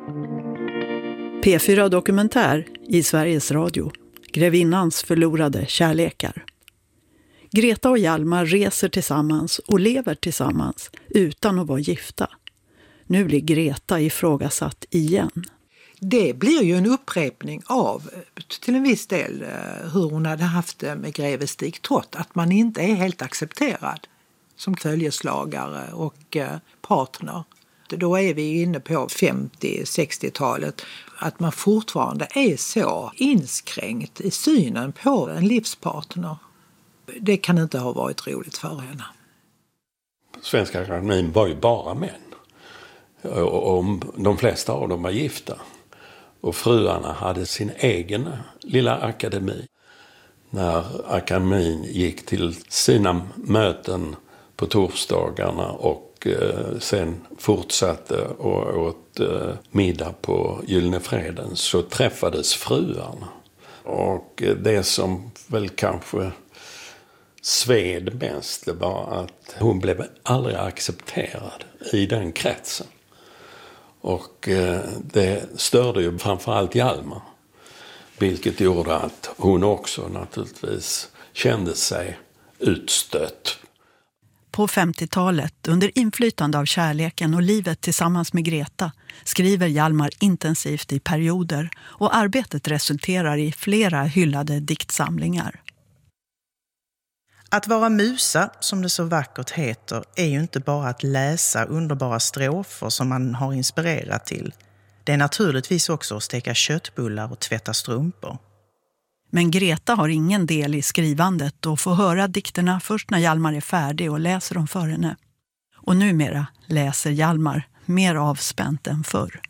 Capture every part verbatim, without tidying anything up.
P fyra Dokumentär i Sveriges Radio. Grevinnans förlorade kärlekar. Greta och Hjalmar reser tillsammans och lever tillsammans utan att vara gifta. Nu blir Greta ifrågasatt igen. Det blir ju en upprepning av, till en viss del, hur hon hade haft det med greve Stig Tott. Att man inte är helt accepterad som följeslagare och partner. Då är vi inne på femtio-sextiotalet. Att man fortfarande är så inskränkt i synen på en livspartner. Det kan inte ha varit roligt för henne. Svenska akademin var ju bara män. Och de flesta av dem var gifta. Och fruarna hade sin egen lilla akademi. När akademin gick till sina möten på torsdagarna och eh, sen fortsatte och åt eh, middag på Gyllene Freden, så träffades fruarna. Och eh, det som väl kanske sved mest, det var att hon blev aldrig accepterad i den kretsen. Och eh, det störde ju framförallt Hjalmar. Vilket gjorde att hon också naturligtvis kände sig utstött. På femtiotalet, under inflytande av kärleken och livet tillsammans med Greta, skriver Hjalmar intensivt i perioder och arbetet resulterar i flera hyllade diktsamlingar. Att vara musa, som det så vackert heter, är ju inte bara att läsa underbara strofer som man har inspirerat till. Det är naturligtvis också att steka köttbullar och tvätta strumpor. Men Greta har ingen del i skrivandet och får höra dikterna först när Hjalmar är färdig och läser dem för henne. Och numera läser Hjalmar mer avspänt än förr.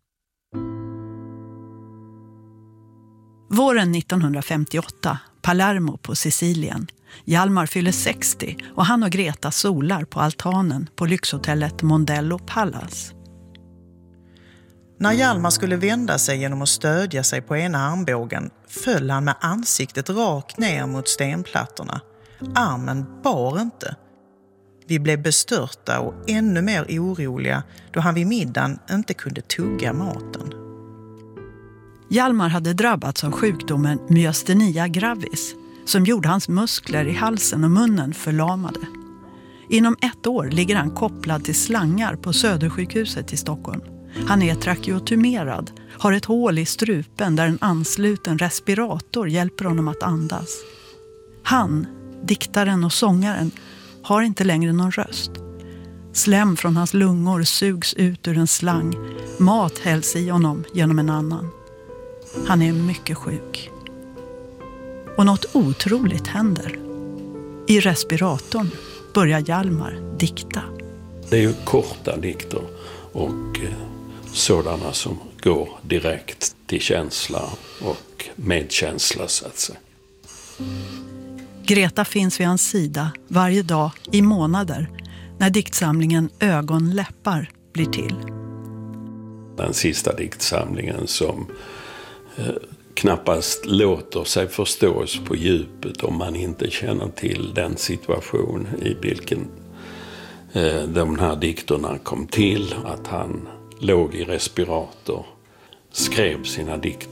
Våren nittonhundrafemtioåtta, Palermo på Sicilien. Hjalmar fyller sextio och han och Greta solar på altanen på lyxhotellet Mondello Palace. När Hjalmar skulle vända sig genom att stödja sig på ena armbågen föll han med ansiktet rakt ner mot stenplattorna. Armen bar inte. Vi blev bestörta och ännu mer oroliga då han vid middagen inte kunde tugga maten. Hjalmar hade drabbats av sjukdomen myastenia gravis som gjorde hans muskler i halsen och munnen förlamade. Inom ett år ligger han kopplad till slangar på Södersjukhuset i Stockholm. Han är trakeotomerad, har ett hål i strupen där en ansluten respirator hjälper honom att andas. Han, diktaren och sångaren, har inte längre någon röst. Slem från hans lungor sugs ut ur en slang. Mat hälls i honom genom en annan. Han är mycket sjuk. Och något otroligt händer. I respiratorn börjar Hjalmar dikta. Det är ju korta dikter och sådana som går direkt till känsla och medkänsla, så att säga. Greta finns vid hans sida varje dag i månader när diktsamlingen Ögonläppar blir till. Den sista diktsamlingen som eh, knappast låter sig förstås på djupet om man inte känner till den situation i vilken eh, de här dikterna kom till. Att han låg i respirator, skrev sina dikter